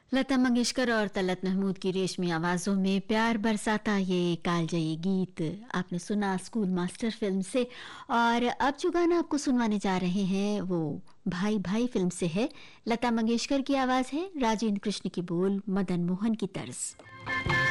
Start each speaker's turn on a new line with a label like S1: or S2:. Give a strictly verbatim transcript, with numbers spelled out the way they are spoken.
S1: लता मंगेशकर और तलत महमूद की रेशमी आवाज़ों में प्यार बरसाता ये कालजयी गीत आपने सुना स्कूल मास्टर फिल्म से। और अब जो गाना आपको सुनवाने जा रहे हैं वो भाई भाई फिल्म से है। लता मंगेशकर की आवाज़ है, राजेंद्र कृष्ण की बोल, मदन मोहन की तर्ज।